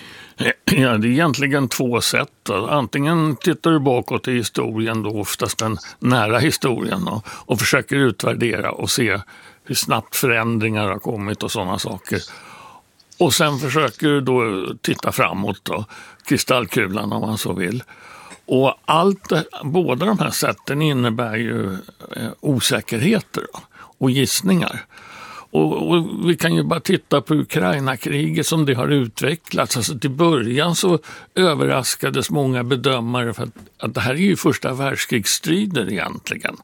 Ja, det är egentligen två sätt. Antingen tittar du bakåt i historien, då oftast den nära historien, och, och försöker utvärdera och se hur snabbt förändringar har kommit och sådana saker. Och sen försöker du då titta framåt då, kristallkulan om man så vill. Och allt, båda de här sätten innebär ju eh, osäkerheter då, och gissningar. Och, och vi kan ju bara titta på Ukraina-kriget som det har utvecklats. Alltså till början så överraskades många bedömare för att, att det här är ju första världskrigsstrider egentligen.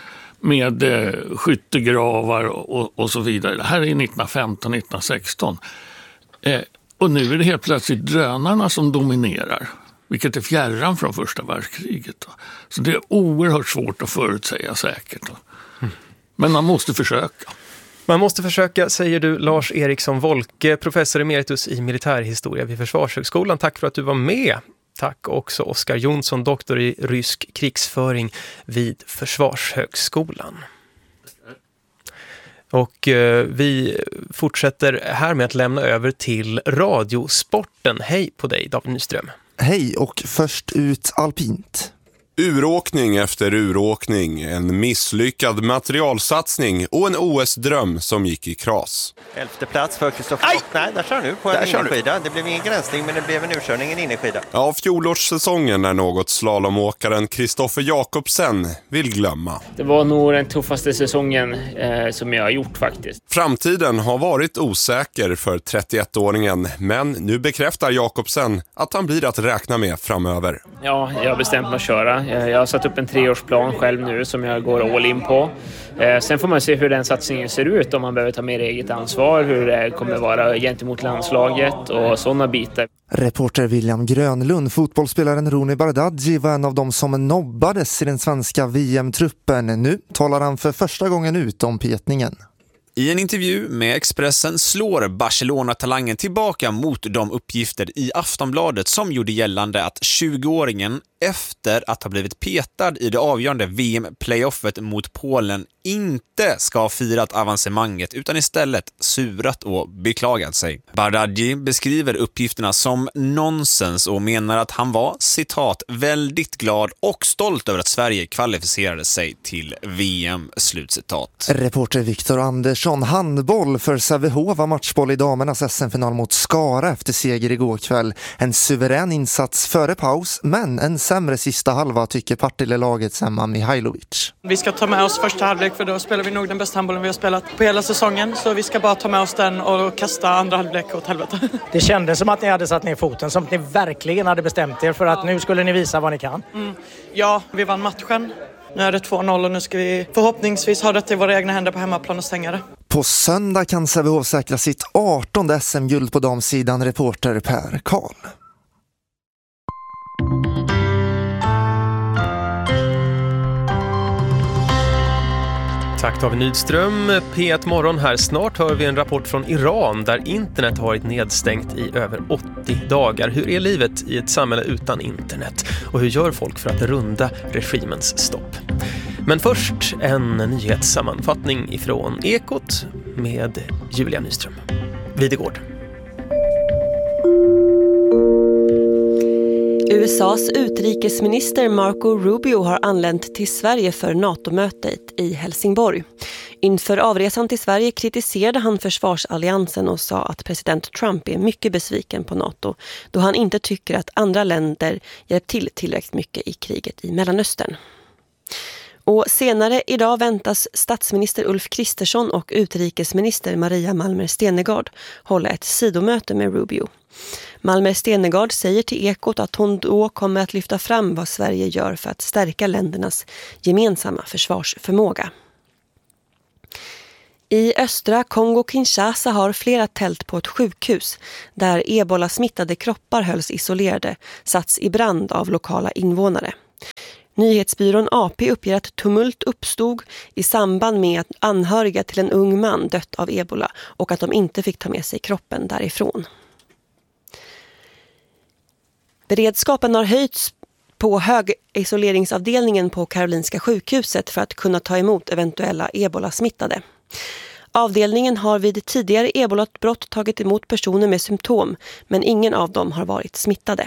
Med eh, skyttegravar och, och så vidare. Det här är nittonhundrafemton nittonhundrasexton. Eh, och nu är det helt plötsligt drönarna som dominerar. Vilket är fjärran från första världskriget. Då. Så det är oerhört svårt att förutsäga säkert. Då. Men man måste försöka. Man måste försöka, säger du, Lars Eriksson Wolke, professor emeritus i militärhistoria vid Försvarshögskolan. Tack för att du var med. Tack också Oskar Jonsson, doktor i rysk krigsföring vid Försvarshögskolan. Och eh, vi fortsätter här med att lämna över till radiosporten. Hej på dig, David Nyström. Hej, och först ut alpint. Uråkning efter uråkning, en misslyckad materialsatsning och en O S-dröm som gick i kras. Elfte plats för Kristoffer. Nej, där kör nu på en innerskida. Det blev ingen gränsning, men det blev en urkörning, en innerskida. Ja, fjolårssäsongen är något slalomåkaren Kristoffer Jakobsen vill glömma. Det var nog den tuffaste säsongen eh, som jag har gjort faktiskt. Framtiden har varit osäker för trettioettåringen, men nu bekräftar Jakobsen att han blir att räkna med framöver. Ja, jag har bestämt mig att köra. Jag har satt upp en treårsplan själv nu som jag går all in på. Sen får man se hur den satsningen ser ut, om man behöver ta mer eget ansvar, hur det kommer vara gentemot landslaget och sådana bitar. Reporter William Grönlund, fotbollsspelaren Roni Bardghji, var en av dem som nobbades i den svenska V M-truppen. Nu talar han för första gången ut om petningen. I en intervju med Expressen slår Barcelona-talangen tillbaka mot de uppgifter i Aftonbladet som gjorde gällande att tjugoåringen efter att ha blivit petad i det avgörande V M-playoffet mot Polen inte ska ha firat avancemanget utan istället surat och beklagat sig. Bardghji beskriver uppgifterna som nonsens och menar att han var, citat, väldigt glad och stolt över att Sverige kvalificerade sig till V M, slutcitat. Reporter Viktor Andersson, handboll för Sävehof var matchboll i damernas S M-final mot Skara efter seger igår kväll. En suverän insats före paus, men en sämre sista halva tycker Partille-lagets Emma Mihailovic. Vi ska ta med oss första halvlek, för då spelar vi nog den bästa handbollen vi har spelat på hela säsongen. Så vi ska bara ta med oss den och kasta andra halvlek åt helvete. Det kändes som att ni hade satt ner foten, som att ni verkligen hade bestämt er för att nu skulle ni visa vad ni kan. Mm. Ja, vi vann matchen. Nu är det två noll och nu ska vi förhoppningsvis ha det i våra egna händer på hemmaplan och stänga det. På söndag kan Sävehof säkra sitt artonde S M-guld på damsidan, reporter Per Karl. Tack David Nydström. P ett morgon här. Snart hör vi en rapport från Iran där internet har varit nedstängt i över åttio dagar. Hur är livet i ett samhälle utan internet? Och hur gör folk för att runda regimens stopp? Men först en nyhetssammanfattning ifrån Ekot med Julia Nyström. Videgård. U S A:s utrikesminister Marco Rubio har anlänt till Sverige för NATO-mötet i Helsingborg. Inför avresan till Sverige kritiserade han försvarsalliansen och sa att president Trump är mycket besviken på NATO då han inte tycker att andra länder hjälpt till tillräckligt mycket i kriget i Mellanöstern. Och senare idag väntas statsminister Ulf Kristersson och utrikesminister Maria Malmer Stenegard hålla ett sidomöte med Rubio. Malmer Stenegard säger till Ekot att hon då kommer att lyfta fram vad Sverige gör för att stärka ländernas gemensamma försvarsförmåga. I östra Kongo-Kinshasa har flera tält på ett sjukhus där ebola-smittade kroppar hölls isolerade satts i brand av lokala invånare. Nyhetsbyrån A P uppger att tumult uppstod i samband med att anhöriga till en ung man dött av ebola och att de inte fick ta med sig kroppen därifrån. Beredskapen har höjts på högisoleringsavdelningen på Karolinska sjukhuset för att kunna ta emot eventuella ebola-smittade. Avdelningen har vid tidigare ebola-brott tagit emot personer med symptom, men ingen av dem har varit smittade.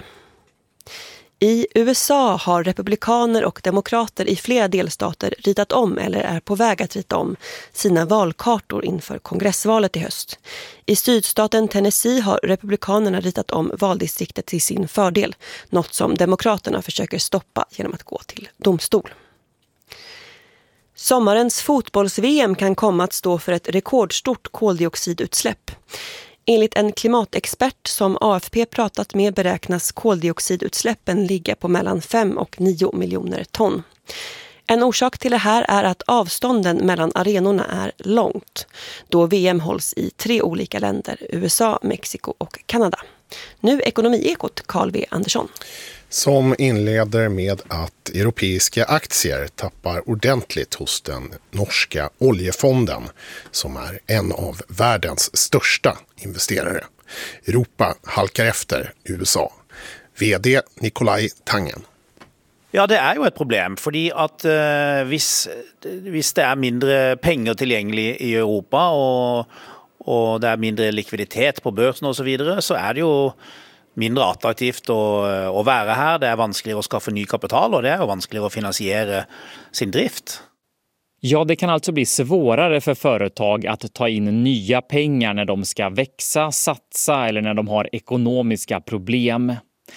I U S A har republikaner och demokrater i flera delstater ritat om eller är på väg att rita om sina valkartor inför kongressvalet i höst. I sydstaten Tennessee har republikanerna ritat om valdistriktet till sin fördel, något som demokraterna försöker stoppa genom att gå till domstol. Sommarens fotbolls-V M kan komma att stå för ett rekordstort koldioxidutsläpp. Enligt en klimatexpert som A F P pratat med beräknas koldioxidutsläppen ligga på mellan fem och nio miljoner ton. En orsak till det här är att avstånden mellan arenorna är långt, då V M hålls i tre olika länder, U S A, Mexiko och Kanada. Nu Ekonomiekot, Carl V. Andersson. Som inleder med att europeiska aktier tappar ordentligt hos den norska oljefonden som är en av världens största investerare. Europa halkar efter U S A. V D Nikolaj Tangen. Ja, det är ju ett problem, fordi at uh, hvis, hvis det är mindre pengar tillgängligt i Europa och, och det är mindre likviditet på börsen och så vidare, så är det ju mindre attraktivt att, att vara här. Det är vanskligare att skaffa ny kapital och det är vanskligare att finansiera sin drift. Ja, det kan alltså bli svårare för företag att ta in nya pengar när de ska växa, satsa eller när de har ekonomiska problem.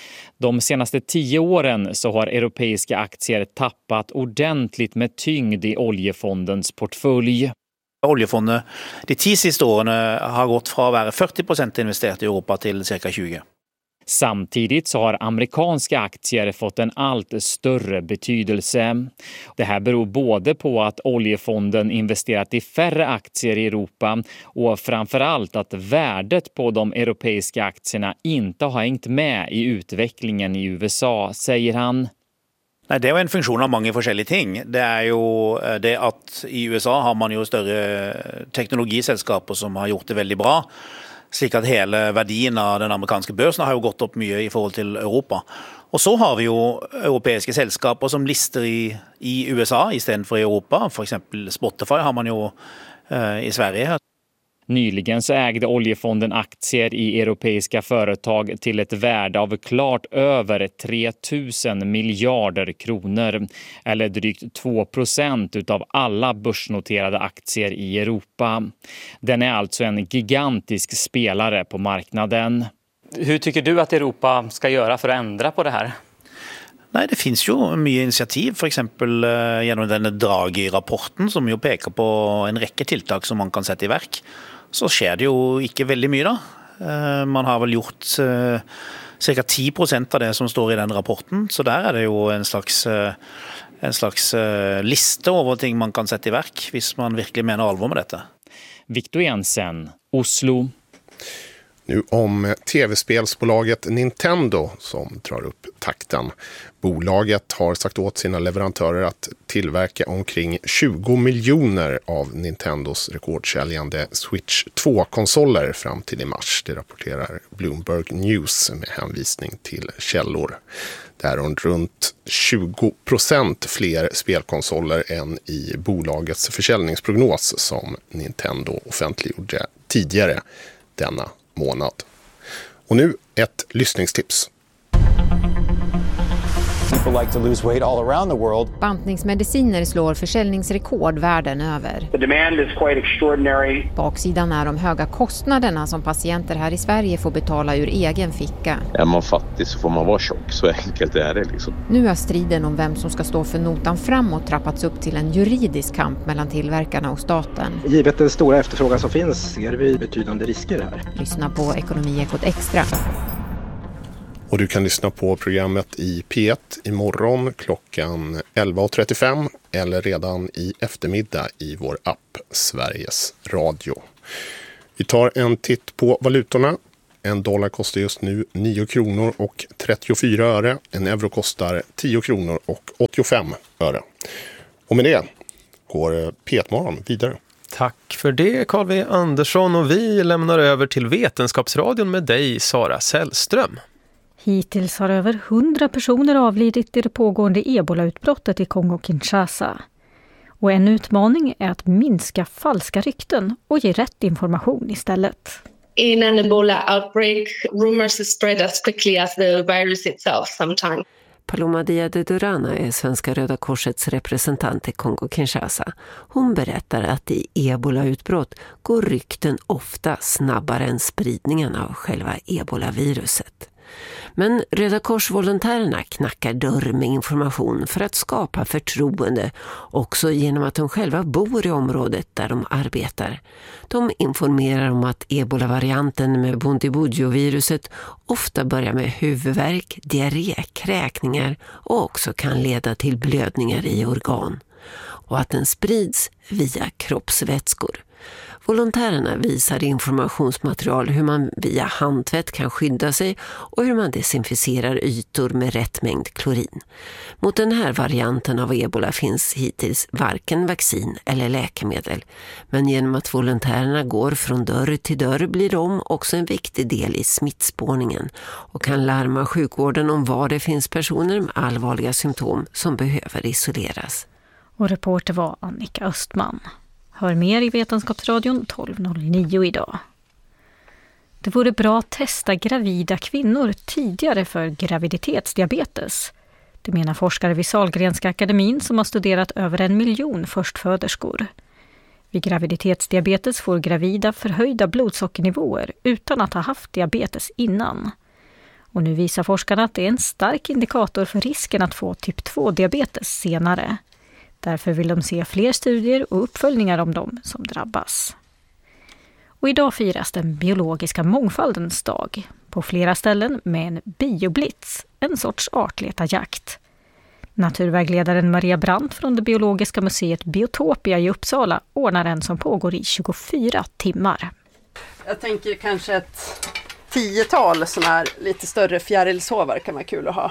De senaste tio åren så har europeiska aktier tappat ordentligt med tyngd i oljefondens portfölj. Oljefondet de tio sista åren har gått från att vara fyrtio procent investerat i Europa till cirka tjugo. Samtidigt så har amerikanska aktier fått en allt större betydelse. Det här beror både på att oljefonden investerat i färre aktier i Europa och framförallt att värdet på de europeiska aktierna inte har hängt med i utvecklingen i U S A, säger han. Nej, det är ju en funktion av många olika ting. Det är ju det att i U S A har man ju större teknologiselskap som har gjort det väldigt bra. Slik att hela värdien av den amerikanska börsen har ju gått upp mycket i förhållande till Europa. Och så har vi ju europeiska sällskap som lister i, i U S A istället för i Europa. För exempel Spotify har man ju eh, i Sverige. Nyligen så ägde oljefonden aktier i europeiska företag till ett värde av klart över tre tusen miljarder kronor. Eller drygt två procent utav alla börsnoterade aktier i Europa. Den är alltså en gigantisk spelare på marknaden. Hur tycker du att Europa ska göra för att ändra på det här? Nej, det finns ju mycket initiativ, för exempel genom den Draghi-rapporten som ju pekar på en räcka tilltag som man kan sätta i verk. Så sker det ju inte väldigt mycket då. Man har väl gjort cirka tio procent av det som står i den rapporten. Så där är det ju en slags, en slags lista över ting man kan sätta i verk hvis man verkligen menar allvar med detta. Victor Jensen, Oslo. Nu om tv-spelsbolaget Nintendo som drar upp takten. Bolaget har sagt åt sina leverantörer att tillverka omkring tjugo miljoner av Nintendos rekordsäljande Switch två-konsoler fram till i mars. Det rapporterar Bloomberg News med hänvisning till källor. Det är runt tjugo procent fler spelkonsoler än i bolagets försäljningsprognos som Nintendo offentliggjorde tidigare denna månad. Och nu ett lyssningstips. People like to lose weight all around the world. Bantningsmediciner slår försäljningsrekord världen över. The demand is quite extraordinary. Baksidan är de höga kostnaderna som patienter här i Sverige får betala ur egen ficka. Är man fattig så får man vara tjock, så enkelt är det liksom. Nu har striden om vem som ska stå för notan framåt trappats upp till en juridisk kamp mellan tillverkarna och staten. Givet den stora efterfrågan som finns ser vi betydande risker här. Lyssna på Ekonomiekot Extra. Och du kan lyssna på programmet i P ett imorgon klockan elva trettiofem eller redan i eftermiddag i vår app Sveriges Radio. Vi tar en titt på valutorna. En dollar kostar just nu nio kronor och trettiofyra öre. En euro kostar tio kronor och åttiofem öre. Och med det går P ett-morgon vidare. Tack för det, Carl V. Andersson, och vi lämnar över till Vetenskapsradion med dig, Sara Sällström. Hittills har över hundra personer avlidit i det pågående ebola-utbrottet i Kongo-Kinshasa. Och en utmaning är att minska falska rykten och ge rätt information istället. In an Ebola outbreak, rumors spread as quickly as the virus itself sometimes. Paloma Dia de Durana är Svenska Röda Korsets representant i Kongo-Kinshasa. Hon berättar att i ebola-utbrott går rykten ofta snabbare än spridningen av själva ebola-viruset. Men Röda Kors-volontärerna knackar dörr med information för att skapa förtroende, också genom att de själva bor i området där de arbetar. De informerar om att ebola-varianten med Bundibugyo-viruset ofta börjar med huvudvärk, diarré, kräkningar och också kan leda till blödningar i organ. Och att den sprids via kroppsvätskor. Volontärerna visar informationsmaterial hur man via handtvätt kan skydda sig och hur man desinficerar ytor med rätt mängd klorin. Mot den här varianten av ebola finns hittills varken vaccin eller läkemedel. Men genom att volontärerna går från dörr till dörr blir de också en viktig del i smittspårningen och kan larma sjukvården om var det finns personer med allvarliga symptom som behöver isoleras. Och reporter var Annika Östman. Hör mer i Vetenskapsradion tolv noll nio idag. Det vore bra att testa gravida kvinnor tidigare för graviditetsdiabetes. Det menar forskare vid Sahlgrenska akademin som har studerat över en miljon förstföderskor. Vid graviditetsdiabetes får gravida förhöjda blodsockernivåer utan att ha haft diabetes innan. Och nu visar forskarna att det är en stark indikator för risken att få typ två-diabetes senare. Därför vill de se fler studier och uppföljningar om dem som drabbas. Och idag firas den biologiska mångfaldens dag. På flera ställen med en bioblitz, en sorts artletarjakt. Naturvägledaren Maria Brandt från det biologiska museet Biotopia i Uppsala ordnar en som pågår i tjugofyra timmar. Jag tänker kanske ett tiotal sådana här lite större fjärilshovar kan vara kul att ha.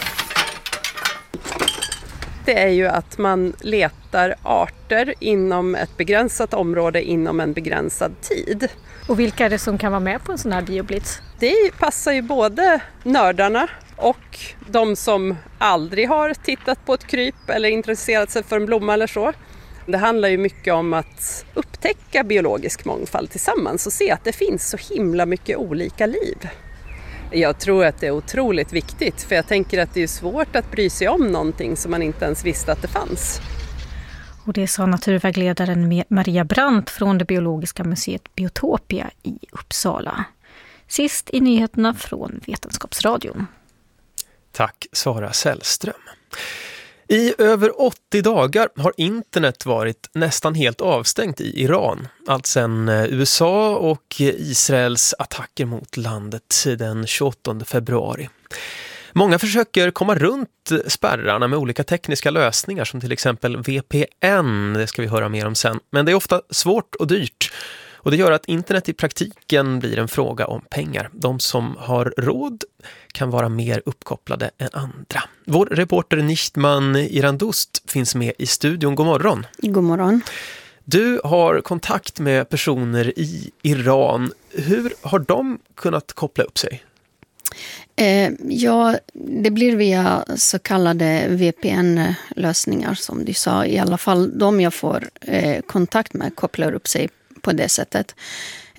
Det är ju att man letar arter inom ett begränsat område inom en begränsad tid. Och vilka är det som kan vara med på en sån här bioblitz? Det passar ju både nördarna och de som aldrig har tittat på ett kryp eller intresserat sig för en blomma eller så. Det handlar ju mycket om att upptäcka biologisk mångfald tillsammans och se att det finns så himla mycket olika liv. Jag tror att det är otroligt viktigt, för jag tänker att det är svårt att bry sig om någonting som man inte ens visste att det fanns. Och det sa naturvägledaren Maria Brandt från det biologiska museet Biotopia i Uppsala. Sist i nyheterna från Vetenskapsradion. Tack Sara Sällström. I över åttio dagar har internet varit nästan helt avstängt i Iran. Allt sedan U S A och Israels attacker mot landet den tjugoåttonde februari. Många försöker komma runt spärrarna med olika tekniska lösningar som till exempel V P N, det ska vi höra mer om sen. Men det är ofta svårt och dyrt. Och det gör att internet i praktiken blir en fråga om pengar. De som har råd kan vara mer uppkopplade än andra. Vår reporter Nishtman Irandust finns med i studion. God morgon. God morgon. Du har kontakt med personer i Iran. Hur har de kunnat koppla upp sig? Eh, ja, det blir via så kallade V P N-lösningar som du sa. I alla fall de jag får eh, kontakt med kopplar upp sig på det sättet.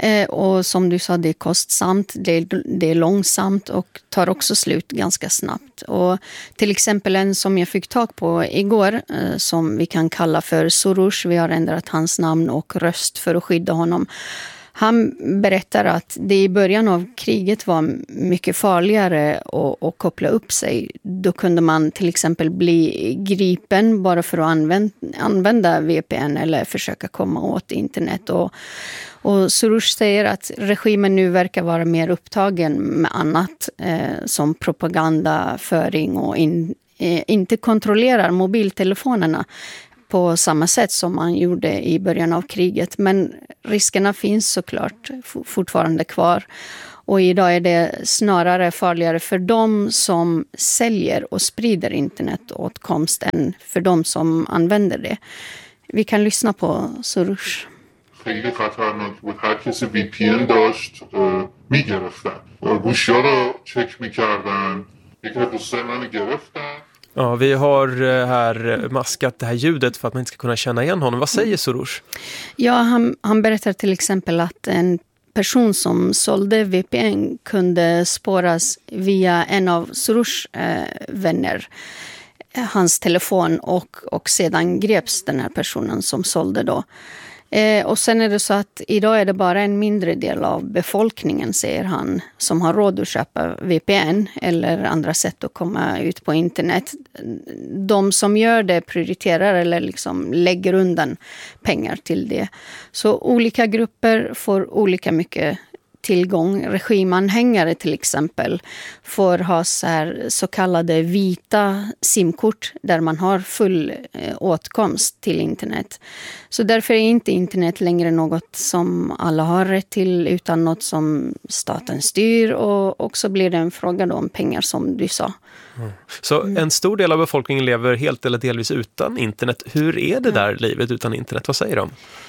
Eh, och som du sa, det är kostsamt, det är, det är långsamt och tar också slut ganska snabbt. Och till exempel en som jag fick tag på igår eh, som vi kan kalla för Soros, vi har ändrat hans namn och röst för att skydda honom. Han berättar att det i början av kriget var mycket farligare att, att koppla upp sig. Då kunde man till exempel bli gripen bara för att använda, använda V P N eller försöka komma åt internet. Och, och Soros säger att regimen nu verkar vara mer upptagen med annat eh, som propagandaföring och in, eh, inte kontrollerar mobiltelefonerna på samma sätt som man gjorde i början av kriget. Men riskerna finns såklart fortfarande kvar. Och idag är det snarare farligare för dem som säljer och sprider internetåtkomst än för dem som använder det. Vi kan lyssna på Soros. خیلی خطرناک بود. هر کسی وی پی ان داشت میگرفتن. گوشی‌ها رو چک می‌کردن. یکی از دوستای من گرفتن. Ja, vi har här maskat det här ljudet för att man inte ska kunna känna igen honom. Vad säger Soros? Ja, han, han berättar till exempel att en person som sålde V P N kunde spåras via en av Soros eh, vänner, hans telefon, och, och sedan greps den här personen som sålde då. Eh, och sen är det så att idag är det bara en mindre del av befolkningen, säger han, som har råd att köpa V P N eller andra sätt att komma ut på internet. De som gör det prioriterar eller liksom lägger undan pengar till det. Så olika grupper får olika mycket tillgång. Regimanhängare till exempel får ha så, här, så kallade vita simkort där man har full eh, åtkomst till internet. Så därför är inte internet längre något som alla har rätt till utan något som staten styr, och också blir det en fråga då om pengar som du sa. Mm. Så en stor del av befolkningen lever helt eller delvis utan internet. Hur är det där livet utan internet? Vad säger de?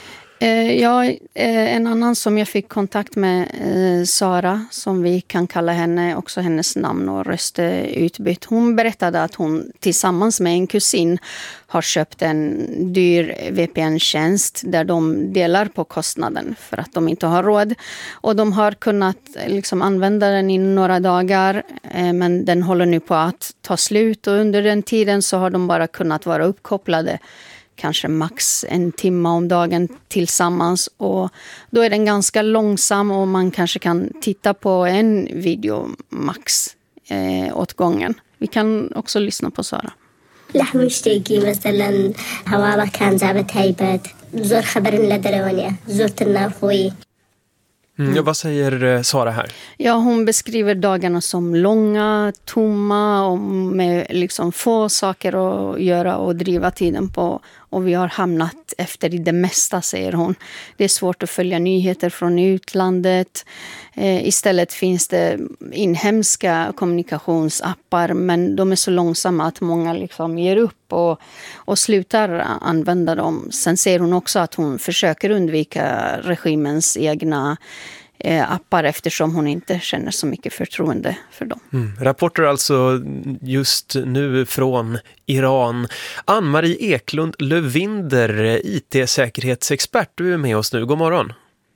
Ja, en annan som jag fick kontakt med, Sara, som vi kan kalla henne, också hennes namn och röst utbytt. Hon berättade att hon tillsammans med en kusin har köpt en dyr V P N-tjänst där de delar på kostnaden för att de inte har råd. Och de har kunnat liksom använda den i några dagar, men den håller nu på att ta slut, och under den tiden så har de bara kunnat vara uppkopplade kanske max en timme om dagen tillsammans, och då är den ganska långsam och man kanske kan titta på en video max eh, åt gången. Vi kan också lyssna på Sara. لحم اشتاقي مثلا هوالا كان جابت هيبات زور خبرن لدرونيا زورتنا خوي. Mm. Ja, vad säger Sara här? Ja, hon beskriver dagarna som långa, tomma och med liksom få saker att göra och driva tiden på. Och vi har hamnat efter i det mesta, säger hon. Det är svårt att följa nyheter från utlandet. Eh, istället finns det inhemska kommunikationsappar, men de är så långsamma att många liksom ger upp och, och slutar använda dem. Sen säger hon också att hon försöker undvika regimens egna appar eftersom hon inte känner så mycket förtroende för dem. Mm. Rapporter alltså just nu från Iran. Ann-Marie Eklund Lövinder, I T-säkerhetsexpert, du är med oss nu. God morgon.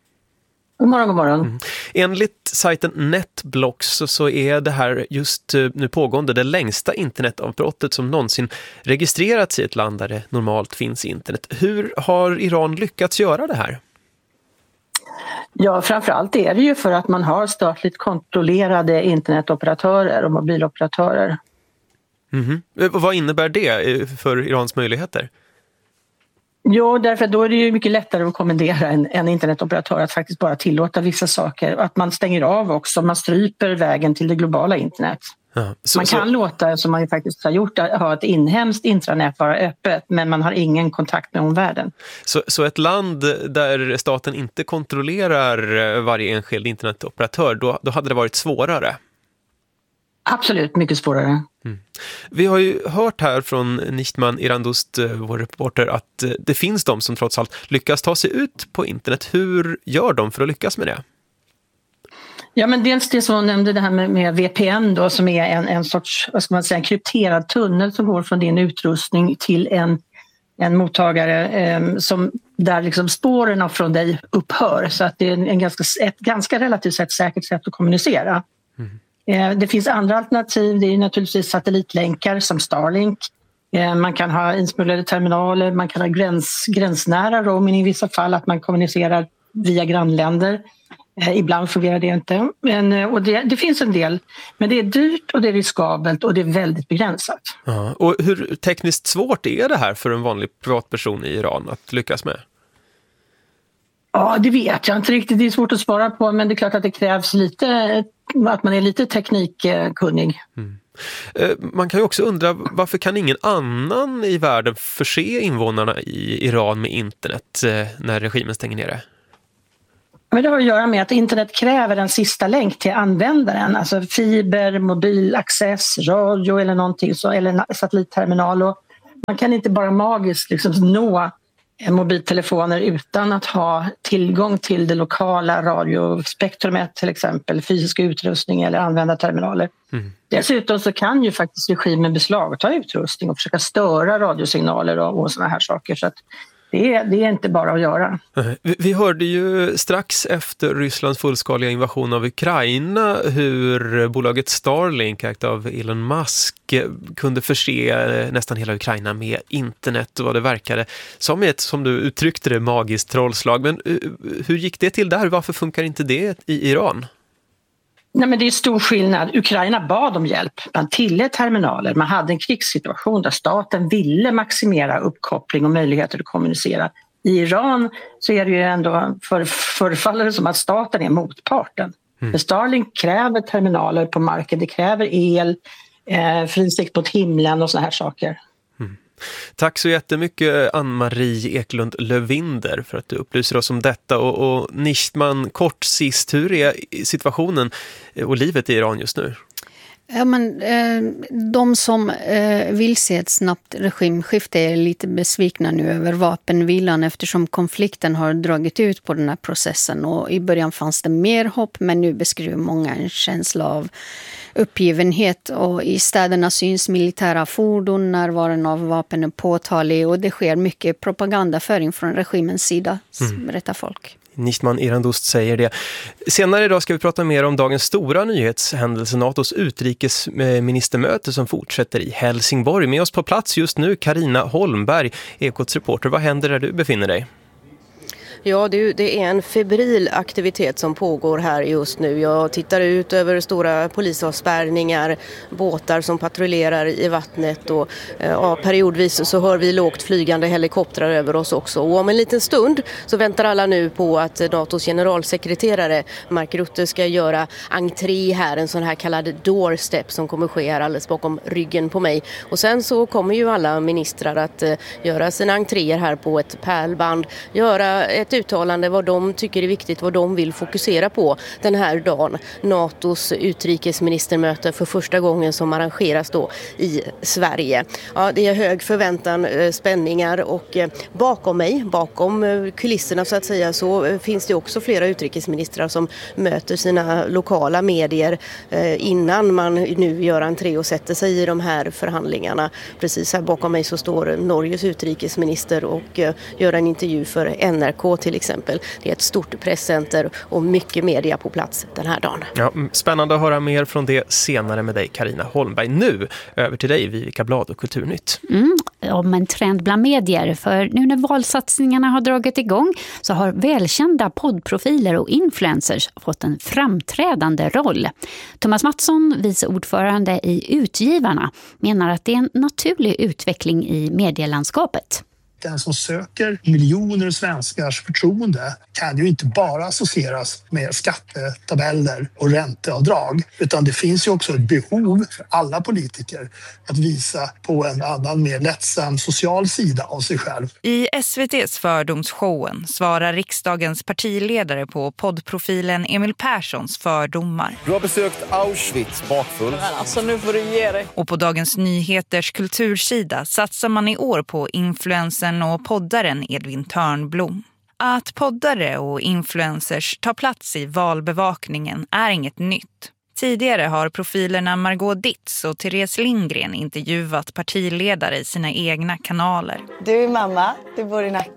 God morgon, god morgon. Mm. Enligt sajten Netblocks så, så är det här just nu pågående det längsta internetavbrottet som någonsin registrerats i ett land där det normalt finns internet. Hur har Iran lyckats göra det här? Ja, framförallt är det ju för att man har statligt kontrollerade internetoperatörer och mobiloperatörer. Mm-hmm. Vad innebär det för Irans möjligheter? Jo, därför att då är det ju mycket lättare att kommendera en, en internetoperatör att faktiskt bara tillåta vissa saker. Att man stänger av också, man stryper vägen till det globala internet. Ja, så, man kan så... låta, som man ju faktiskt har gjort, ha ett inhemskt intranät vara öppet, men man har ingen kontakt med omvärlden. Så, så ett land där staten inte kontrollerar varje enskild internetoperatör, då, då hade det varit svårare? Absolut, mycket svårare. Mm. Vi har ju hört här från Nichtman Irandust, vår reporter, att det finns de som trots allt lyckas ta sig ut på internet. Hur gör de för att lyckas med det? Ja, men dels det som nämnde, det här med, med V P N då, som är en, en sorts, vad ska man säga, en krypterad tunnel som går från din utrustning till en, en mottagare eh, som där liksom spåren från dig upphör. Så att det är en ganska, ett ganska relativt sett säkert sätt att kommunicera. Mm. Det finns andra alternativ. Det är naturligtvis satellitlänkar som Starlink. Man kan ha insmugglade terminaler, man kan ha gräns, gränsnära roaming i vissa fall, att man kommunicerar via grannländer. Ibland fungerar det inte. Men, och det, det finns en del, men det är dyrt och det är riskabelt och det är väldigt begränsat. Ja, och hur tekniskt svårt är det här för en vanlig privatperson i Iran att lyckas med? Ja, det vet jag inte riktigt. Det är svårt att svara på, men det är klart att det krävs lite, att man är lite teknikkunnig. Mm. Man kan ju också undra, varför kan ingen annan i världen förse invånarna i Iran med internet när regimen stänger ner det? Men det har att göra med att internet kräver en sista länk till användaren, alltså fiber, mobilaccess, radio eller någonting så, eller satellitterminal. Och man kan inte bara magiskt liksom nå mobiltelefoner utan att ha tillgång till det lokala radiospektrumet, till exempel fysisk utrustning eller använda terminaler. Mm. Dessutom så kan ju faktiskt regimen beslagta utrustning och försöka störa radiosignaler och, och såna här saker, så att det är, det är inte bara att göra. Vi, vi hörde ju strax efter Rysslands fullskaliga invasion av Ukraina hur bolaget Starlink, ägt av Elon Musk, kunde förse nästan hela Ukraina med internet och vad det verkade som ett, som du uttryckte det, magiskt trollslag. Men hur gick det till där? Varför funkar inte det i Iran? Nej, men det är stor skillnad. Ukraina bad om hjälp. Man tillät terminaler. Man hade en krigssituation där staten ville maximera uppkoppling och möjligheter att kommunicera. I Iran så är det ju ändå för, förefaller det som att staten är motparten. Mm. För Starlink kräver terminaler på marken. Det kräver el, eh, frisikt mot himlen och såna här saker. Mm. Tack så jättemycket Ann-Marie Eklund Lövinder för att du upplyser oss om detta. Och, och Nishtman, kort sist, hur är situationen och livet i Iran just nu? Ja, men, eh, de som eh, vill se ett snabbt regimskifte är lite besvikna nu över vapenvilan eftersom konflikten har dragit ut på den här processen. Och i början fanns det mer hopp, men nu beskriver många en känsla av uppgivenhet. Och i städerna syns militära fordon, närvaron av vapen är påtaglig och det sker mycket propagandaföring från regimens sida, mm. berättar folk. Nishtman Irandost säger det. Senare idag ska vi prata mer om dagens stora nyhetshändelse, NATOs utrikesministermöte som fortsätter i Helsingborg. Med oss på plats just nu Carina Holmberg, Ekots reporter. Vad händer där du befinner dig? Ja, det är en febril aktivitet som pågår här just nu. Jag tittar ut över stora polisavspärrningar, båtar som patrullerar i vattnet och ja, periodvis så hör vi lågt flygande helikoptrar över oss också. Och om en liten stund så väntar alla nu på att NATOs generalsekreterare Mark Rutte ska göra entré här, en sån här kallad doorstep som kommer ske här alldeles bakom ryggen på mig. Och sen så kommer ju alla ministrar att uh, göra sina entréer här på ett pärlband, göra ett uttalande vad de tycker är viktigt, vad de vill fokusera på den här dagen. NATOs utrikesministermöte för första gången som arrangeras då i Sverige. Ja, det är hög förväntan, spänningar och bakom mig, bakom kulisserna så att säga, så finns det också flera utrikesministrar som möter sina lokala medier innan man nu gör entré och sätter sig i de här förhandlingarna. Precis här bakom mig så står Norges utrikesminister och gör en intervju för N R K till exempel. Det är ett stort presscenter och mycket media på plats den här dagen. Ja, spännande att höra mer från det senare med dig Carina Holmberg. Nu över till dig Vivica Blad och Kulturnytt. Mm, om en trend bland medier, för nu när valsatsningarna har dragit igång så har välkända poddprofiler och influencers fått en framträdande roll. Thomas Mattsson, vice ordförande i Utgivarna, menar att det är en naturlig utveckling i medielandskapet. Den som söker miljoner svenskars förtroende kan ju inte bara associeras med skattetabeller och ränteavdrag, utan det finns ju också ett behov för alla politiker att visa på en annan mer lättsam social sida av sig själv. I S V T:s fördomsshowen svarar riksdagens partiledare på poddprofilen Emil Perssons fördomar. Du har besökt Auschwitz bakfull. Alltså nu får du ge dig. Och på Dagens Nyheters kultursida satsar man i år på influensen och poddaren Edvin Törnblom. Att poddare och influencers tar plats i valbevakningen är inget nytt. Tidigare har profilerna Margot Ditz och Therese Lindgren intervjuat partiledare i sina egna kanaler. Du är mamma, du bor i Nacka.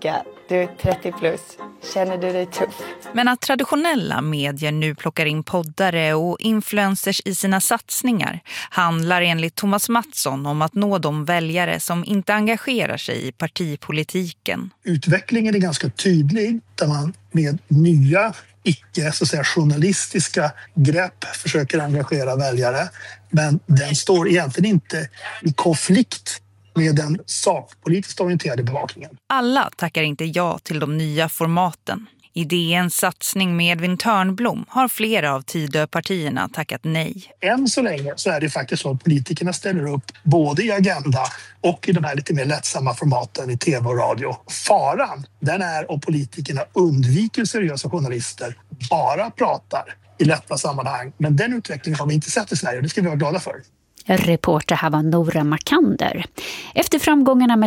Du är trettio plus. Känner du dig tuff? Men att traditionella medier nu plockar in poddare och influencers i sina satsningar handlar enligt Thomas Mattsson om att nå de väljare som inte engagerar sig i partipolitiken. Utvecklingen är ganska tydlig där man med nya icke så att säga, journalistiska grepp försöker engagera väljare. Men den står egentligen inte i konflikt med den sakpolitiskt orienterade bevakningen. Alla tackar inte ja till de nya formaten. I D N:s satsning med Edvin Törnblom har flera av Tidöpartierna tackat nej. Än så länge så är det faktiskt så att politikerna ställer upp både i Agenda och i de här lite mer lättsamma formaten i tv och radio. Faran, den är om politikerna undviker seriösa journalister, bara pratar i lätta sammanhang. Men den utvecklingen har vi inte sett i Sverige och det ska vi vara glada för. Reporter här var Nora Makander. Efter framgångarna med